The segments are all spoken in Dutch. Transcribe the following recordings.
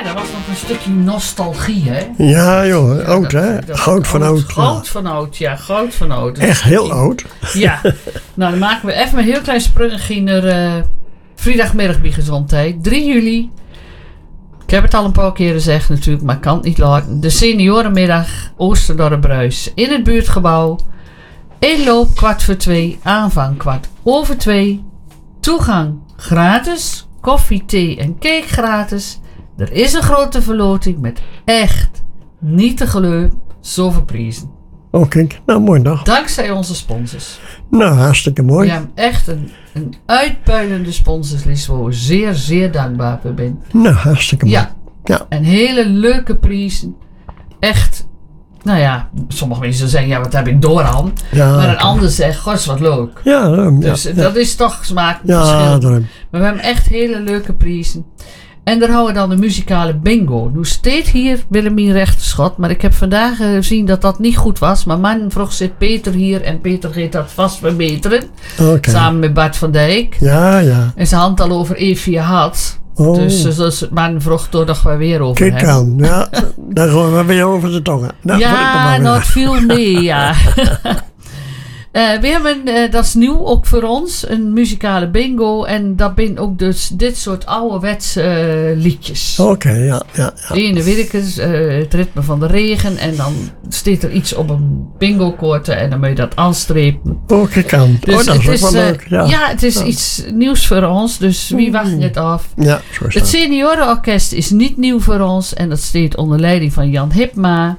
dat was nog een stukje nostalgie, hè? Ja, joh, oud, hè? Goud van oud. Goud van oud, ja, goud van oud. Echt heel oud. Ja, nou dan maken we even een heel klein sprongje naar vrijdagmiddag bij Gezondheid. 3 juli. Ik heb het al een paar keer gezegd natuurlijk, maar ik kan het niet laten. De seniorenmiddag Oosterdorp-Bruis in het buurtgebouw. Inloop 2:15, aanvang 2:15. Toegang gratis, koffie, thee en cake gratis. Er is een grote verloting met echt niet te geloven zoveel prijzen. Oh, kijk, nou, mooi dag. Dankzij onze sponsors. Nou, hartstikke mooi. Ja, echt een uitpuilende sponsorslist waar we zeer, zeer dankbaar voor zijn. Nou, hartstikke mooi. Ja, en hele leuke prijzen. Echt, nou ja, sommige mensen zeggen, ja, wat heb ik door aan? Ja, maar een ander zegt, gods, wat leuk. Ja, dus dat is toch smaakverschil. Ja, maar we hebben echt hele leuke prijzen. En daar houden we dan de muzikale bingo. Nu steekt hier Willemien Rechterschot, maar ik heb vandaag gezien dat dat niet goed was. Maar man vroeg zit Peter hier en Peter gaat dat vast verbeteren. Okay. Samen met Bart van Dijk. Ja, ja. En ze had het al over Evie had. Oh. Dus het man vroeg er nog wel weer over. Kijk aan, ja. Daar gaan we weer over de tongen. Nou, ja, nou het viel mee, ja. We hebben, dat is nieuw ook voor ons, een muzikale bingo. En dat zijn ook dus dit soort ouderwetse liedjes. Oké, ja. De ene weet ik het ritme van de regen. En dan staat er iets op een bingo-koord en dan moet je dat aanstrepen. Oh, kijk aan. Dus dat is wel leuk. Ja, het is iets nieuws voor ons, dus wie wacht het af? Ja, zo is het seniorenorkest is niet nieuw voor ons en dat staat onder leiding van Jan Hipma.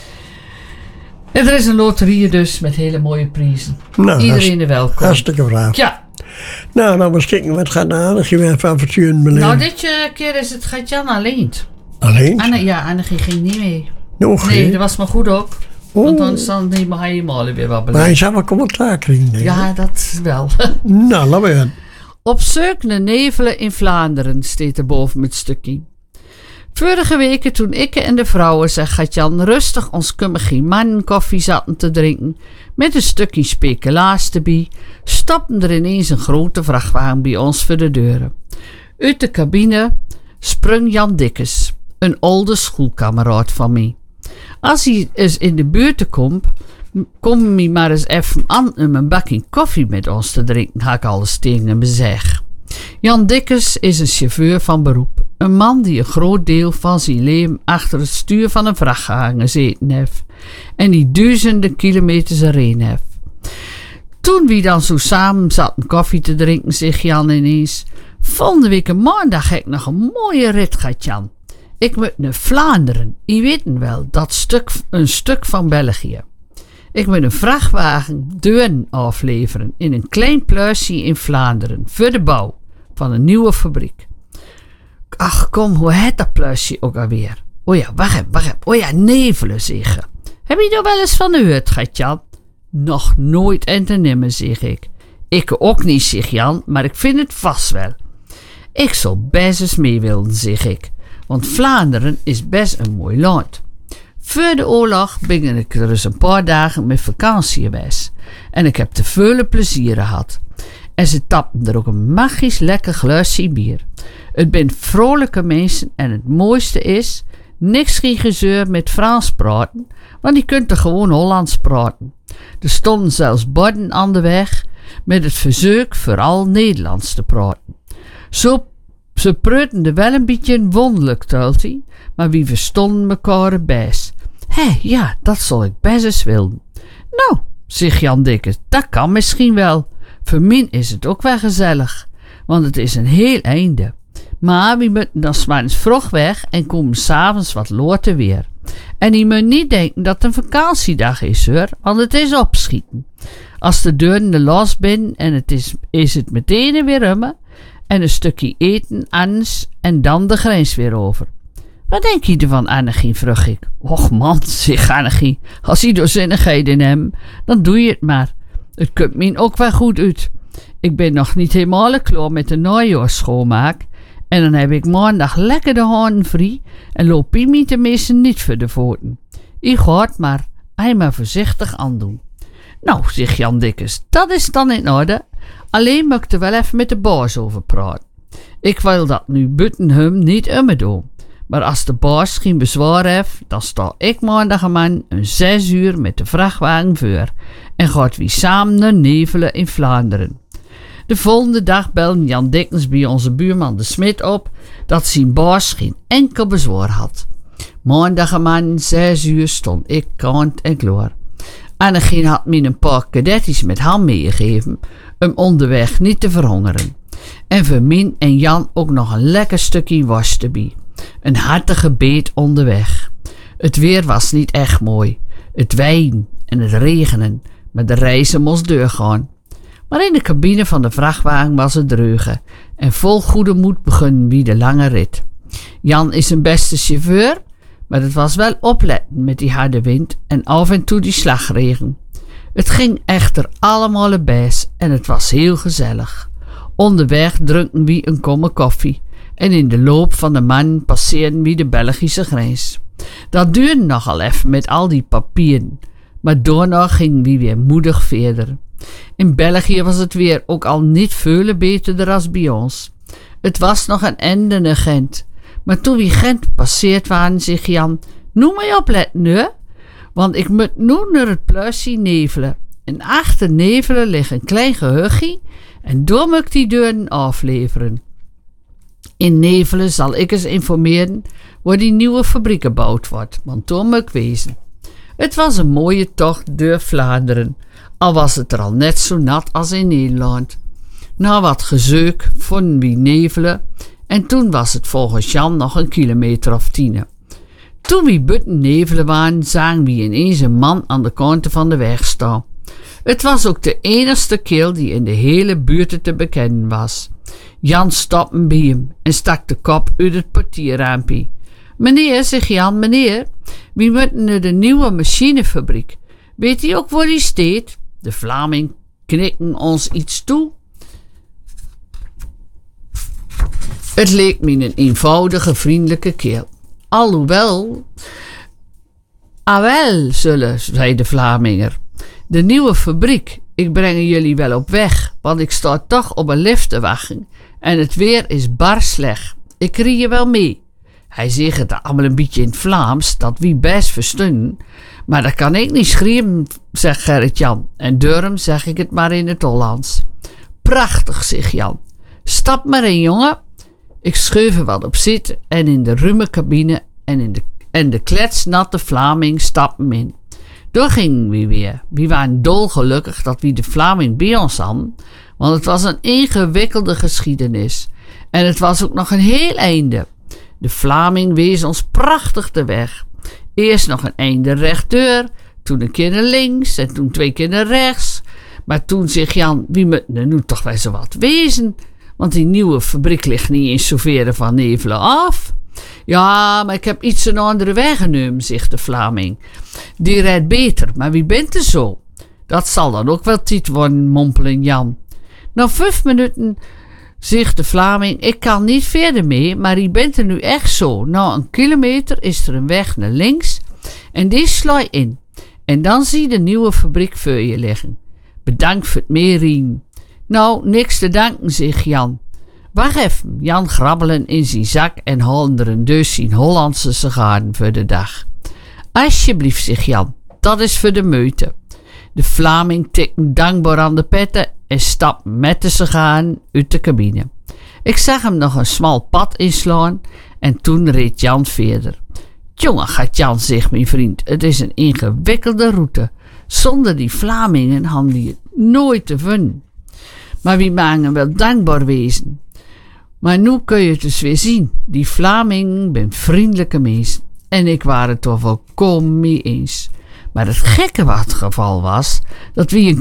En er is een loterie dus met hele mooie prijzen. Nou, iedereen er welkom. Hartstikke braaf. Ja. Nou, eens kijken wat gaat naar Anneke weer van avonturen beleven. Nou, dit keer is het Gatjan alleen. Alleen? Anneke ging niet mee. Nee, dat was maar goed ook. Want anders dan neem hij helemaal weer wat beleven. Maar hij zou wel commentaar krijgen, denk ik. Ja, dat wel. Nou, laat maar gaan. Op zoek naar nevelen in Vlaanderen staat er boven het stukje. Vorige weken toen ik en de vrouwen, zegt Gatjan, rustig ons kummige man koffie zaten te drinken, met een stukje speculaas erbij, stapte er ineens een grote vrachtwagen bij ons voor de deuren. Uit de cabine sprong Jan Dikkes, een oude schoolkameraad van mij. Als hij eens in de buurt komt, kom hij maar eens even aan om een bakje koffie met ons te drinken, had ik alles tegen hem zeg. Jan Dikkes is een chauffeur van beroep. Een man die een groot deel van zijn leven achter het stuur van een vrachtwagen gezeten heeft. En die duizenden kilometers erheen heeft. Toen we dan zo samen zaten koffie te drinken, zegt Jan ineens. Volgende week maandag heb ik nog een mooie rit gehad, Jan. Ik moet naar Vlaanderen. Je weet wel, een stuk van België. Ik moet een vrachtwagen deuren afleveren in een klein pluisje in Vlaanderen voor de bouw van een nieuwe fabriek. Ach kom, hoe heet dat pluisje ook alweer? Oh ja, wacht even. Oh ja, Nevelen zeggen. Heb je er wel eens van gehoord, Gatjan? Nog nooit en te nemen, zeg ik. Ik ook niet, zeg Jan, maar ik vind het vast wel. Ik zal best eens mee willen, zeg ik. Want Vlaanderen is best een mooi land. Voor de oorlog ben ik er eens een paar dagen met vakantie geweest. En ik heb te veel plezier gehad. En ze tapten er ook een magisch lekker glaasje bier. Het zijn vrolijke mensen en het mooiste is, niks geen gezeur met Frans praten, want die kunt er gewoon Hollands praten. Er stonden zelfs borden aan de weg met het verzoek vooral Nederlands te praten. Ze preuten wel een beetje wonderlijk, tultie, maar wie verstonden elkaar best. Ja, dat zal ik best eens willen. Nou, zegt Jan Dikkes, dat kan misschien wel. Voor mij is het ook wel gezellig, want het is een heel einde. Maar we moeten dan 's morgens vroeg weg en komen 's avonds wat later weer. En je moet niet denken dat het een vakantiedag is, hoor, want het is opschieten. Als de deuren er los zijn en is het meteen weer rummen en een stukje eten, anders en dan de grens weer over. Wat denk je ervan, Annegie, vroeg ik. Och man, zegt Annegie, als je doorzinnigheden hebt, dan doe je het maar. Het komt mij ook wel goed uit. Ik ben nog niet helemaal klaar met de najaarsschoonmaak. En dan heb ik maandag lekker de handen vrij en loop je me tenminste niet voor de voeten. Je gaat maar eenmaal voorzichtig aandoen. Nou, zegt Jan Dikkes, dat is dan in orde. Alleen moet ik er wel even met de baas over praten. Ik wil dat nu buiten hem niet doen. Maar als de baas geen bezwaar heeft, dan sta ik maandagman een 6 uur met de vrachtwagen voor en gaat wie samen naar Nevelen in Vlaanderen. De volgende dag belde Jan Dikkens bij onze buurman de Smit op dat zijn baas geen enkel bezwaar had. Maandagman 6 uur stond ik kant en klaar. Annegien had me een paar kadetties met ham meegegeven om onderweg niet te verhongeren. En voor Min en Jan ook nog een lekker stukje worst erbij. Een hartige beet onderweg. Het weer was niet echt mooi. Het wijn en het regenen, maar de reizen moest doorgaan. Maar in de cabine van de vrachtwagen was het dreugen en vol goede moed begon wie de lange rit. Jan is een beste chauffeur, maar het was wel opletten met die harde wind en af en toe die slagregen. Het ging echter allemaal best en het was heel gezellig. Onderweg dronken we een komme koffie en in de loop van de maand passeerden we de Belgische grens. Dat duurde nogal even met al die papieren, maar daarna gingen we weer moedig verder. In België was het weer ook al niet veel beter als bij ons. Het was nog een ende naar Gent. Maar toen we Gent passeerd waren, zegt Jan, noem mij opletten, hè? Want ik moet nu naar het pluisje Nevelen. En achter Nevelen ligt een klein gehuchtje en daar moet ik die deuren afleveren. In Nevelen zal ik eens informeren waar die nieuwe fabriek gebouwd wordt, want daar moet ik wezen. Het was een mooie tocht door Vlaanderen, al was het er al net zo nat als in Nederland. Na wat gezeuk vonden we Nevelen en toen was het volgens Jan nog een kilometer of 10. Toen we buiten Nevelen waren, zagen we ineens een man aan de kanten van de weg staan. Het was ook de enigste keel die in de hele buurt te bekennen was. Jan stopte bij hem en stak de kop uit het portierraampje. Meneer, zegt Jan, meneer, we moeten naar de nieuwe machinefabriek. Weet u ook waar die staat? De Vlaming knikten ons iets toe. Het leek me een eenvoudige, vriendelijke keel. Alhoewel, wel zullen, zei de Vlaminger. De nieuwe fabriek, ik breng jullie wel op weg, want ik sta toch op een lift te wachten en het weer is bar slecht. Ik rie je wel mee. Hij zegt het allemaal een beetje in het Vlaams, dat wie best verstunnen, maar dat kan ik niet schreeuwen, zegt Gerrit-Jan, en daarom zeg ik het maar in het Hollands. Prachtig, zegt Jan. Stap maar in, jongen. Ik schuif er wat op zitten en in de ruime cabine en de kletsnatte Vlaming stappen in. Daar gingen we weer. We waren dolgelukkig dat we de Vlaming bij ons hadden, want het was een ingewikkelde geschiedenis. En het was ook nog een heel einde. De Vlaming wees ons prachtig de weg. Eerst nog een einde rechtdoor, toen een keer naar links en toen 2 keer naar rechts. Maar toen zegt Jan, wie moet er nu toch wel zo wat wezen? Want die nieuwe fabriek ligt niet eens zo ver van Nevelen af. Ja, maar ik heb iets een andere weg genomen, zegt de Vlaming. Die rijdt beter, maar wie bent er zo? Dat zal dan ook wel tijd worden, mompelen Jan. Na 5 minuten zegt de Vlaming, ik kan niet verder mee, maar je bent er nu echt zo. Na 1 kilometer is er een weg naar links en die sla je in. En dan zie je de nieuwe fabriek voor je liggen. Bedankt voor het meerien. Nou, niks te danken, zegt Jan. Wacht even, Jan grabbelen in zijn zak en haalde er een dus zijn Hollandse sigaren voor de dag. Alsjeblieft, zegt Jan, dat is voor de meute. De Vlaming tikte dankbaar aan de petten en stapte met de sigaren uit de cabine. Ik zag hem nog een smal pad inslaan en toen reed Jan verder. Jongen, gaat Jan, zegt mijn vriend, het is een ingewikkelde route. Zonder die Vlamingen hadden die het nooit te vinden. Maar wie maken wel dankbaar wezen. Maar nu kun je het dus weer zien. Die Vlamingen zijn vriendelijke mensen. En ik waren het toch volkomen mee eens. Maar het gekke wat het geval was, dat we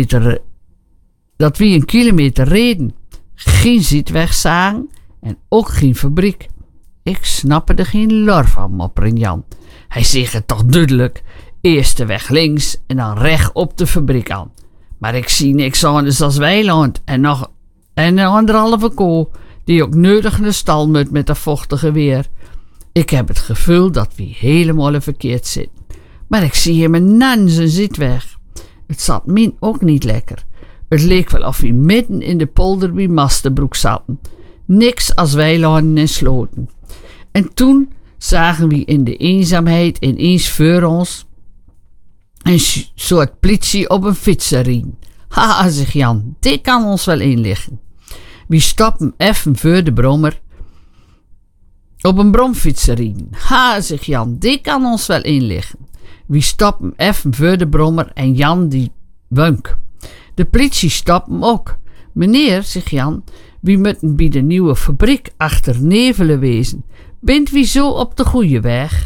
een kilometer reden. Geen zitweg zagen en ook geen fabriek. Ik snapte er geen lor van, mopperde Jan. Hij zegt het toch duidelijk. Eerst de weg links en dan recht op de fabriek aan. Maar ik zie niks anders als weiland en nog een 1,5 koe die ook nodig een stal moet met dat vochtige weer. Ik heb het gevoel dat we helemaal verkeerd zitten. Maar ik zie hem een nan zijn zitweg. Het zat min ook niet lekker. Het leek wel of we midden in de polder bij Masterbroek zaten. Niks als weilanden en sloten. En toen zagen we in de eenzaamheid ineens voor ons een soort politie op een fietserien. Haha, zegt Jan, dit kan ons wel inliggen. We stoppen even voor de brommer op een bromfietserien. Ha, zegt Jan, dit kan ons wel inliggen. We stoppen even voor de brommer en Jan die wunk. De politie stopt hem ook. Meneer, zegt Jan, we moeten bij de nieuwe fabriek achter Nevelen wezen. Bent wie zo op de goede weg?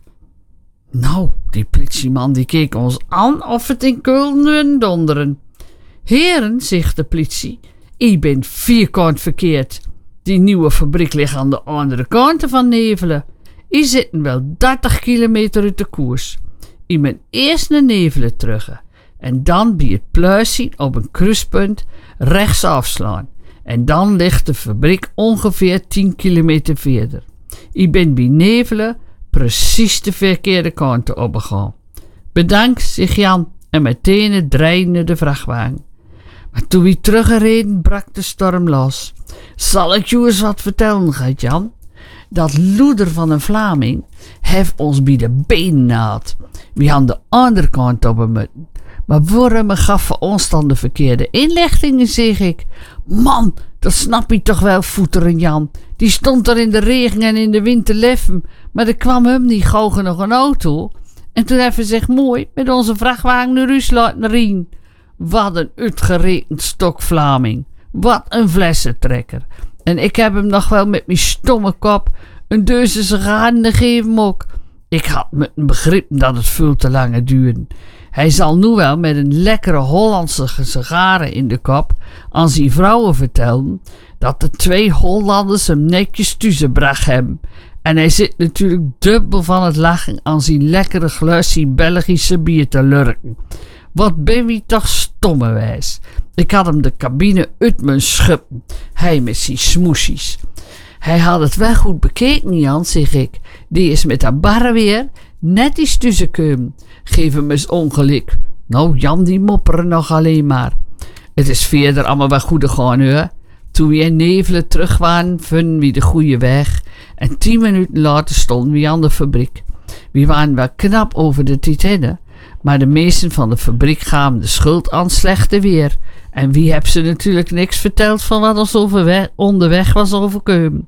Nou, die politieman die keek ons aan of het in Keulen donderen. Heren, zegt de politie, ik ben vierkant verkeerd. Die nieuwe fabriek ligt aan de andere kant van Nevelen. I zitten wel 30 kilometer uit de koers. I moet eerst naar Nevelen terug en dan bij het pluis op een kruispunt rechts afslaan. En dan ligt de fabriek ongeveer 10 kilometer verder. I ben bij Nevelen precies de verkeerde kant opgegaan. Bedankt, zegt Jan en meteen draaide de vrachtwagen. Maar toen we teruggereden brak de storm los. Zal ik je eens wat vertellen, gaat Jan? Dat loeder van een Vlaming heeft ons bij de benen gehad. We hadden de andere kant op moeten. Maar waarom gaf voor ons dan de verkeerde inlichtingen, zeg ik. Man, dat snap je toch wel, voeteren Jan. Die stond er in de regen en in de wind te leffen, maar er kwam hem niet gauw nog een auto. En toen hebben we zich mooi met onze vrachtwagen naar huis laten rijden. Wat een uitgerekend stok Vlaming. Wat een flessentrekker. En ik heb hem nog wel met mijn stomme kop een deuze sigaren gegeven ook. Ik had me begrepen dat het veel te lang duurde. Hij zal nu wel met een lekkere Hollandse sigaren in de kop aan zijn vrouwen vertellen dat de 2 Hollanders hem netjes thuisgebracht hebben. En hij zit natuurlijk dubbel van het lachen aan zijn lekkere glaasje Belgische bier te lurken. Wat ben wie toch stommewijs. Ik had hem de cabine uit mijn schuppen. Hij met zijn smoesies. Hij had het wel goed bekeken, Jan, zeg ik. Die is met haar barre weer net iets tussenkomen. Geef hem eens ongelijk. Nou, Jan die mopperen nog alleen maar. Het is verder allemaal wel goed gegaan, hoor. Toen we in Nevelen terug waren, vonden we de goede weg. En 10 minuten later stonden we aan de fabriek. We waren wel knap over de tijd heen, maar de meesten van de fabriek gaven de schuld aan slechte weer. En wie heeft ze natuurlijk niks verteld van wat ons onderweg was overkomen.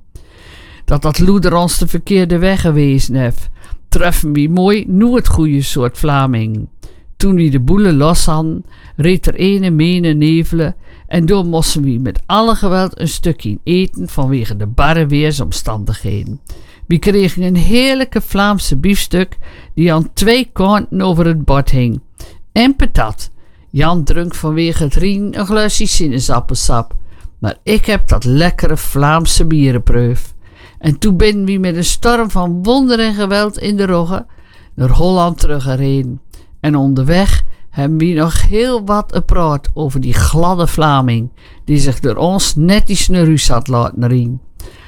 Dat loeder ons de verkeerde weg gewezen heeft. Treffen we mooi nu het goede soort Vlaming. Toen we de boelen los hadden, reed er ene mee naar Nevelen en door moesten we met alle geweld een stukje eten vanwege de barre weersomstandigheden. We kregen een heerlijke Vlaamse biefstuk die aan 2 kanten over het bord hing. En patat. Jan dronk vanwege het rien een glaasje sinaasappelsap. Maar ik heb dat lekkere Vlaamse bierenproef. En toen ben we met een storm van wonder en geweld in de rogge naar Holland teruggereden. En onderweg hebben we nog heel wat gepraat over die gladde Vlaming die zich door ons netjes naar huis had laten rijden.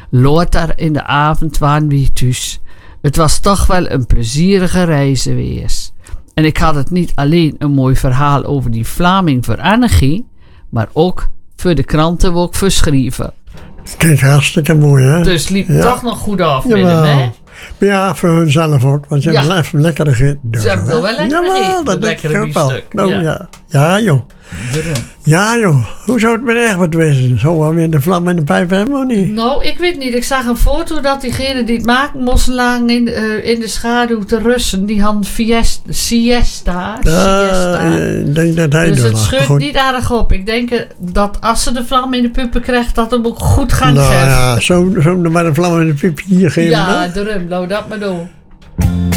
Later in de avond waren we thuis. Het was toch wel een plezierige reis geweest. En ik had het niet alleen een mooi verhaal over die Vlaming voor Annegie, maar ook voor de kranten ook verschreven. Kijk, hartstikke mooi, hè? Dus het liep toch nog goed af met hem, hè? Ja, voor hunzelf ook, want ze hebben even lekker gegeten. Ze hebben wel lekker gegeten, dat lekkere biefstuk. Nou, ja. Ja, joh. Ja, joh. Hoe zou het met Egbert wezen? Zou we weer de vlam in de pijp hebben, of niet? Nou, ik weet niet. Ik zag een foto dat diegene die het maken moesten lagen in de schaduw te rusten. Die hadden siesta. Ik denk dat hij dus er het lag. schudt Goed. niet aardig op. Ik denk dat als ze de vlam in de puppen krijgt, dat hem ook goed gaat Nou geven. ja, zo maar de vlam in de pip hier geven. Ja, hè? daarom. Nou, dat maar doen.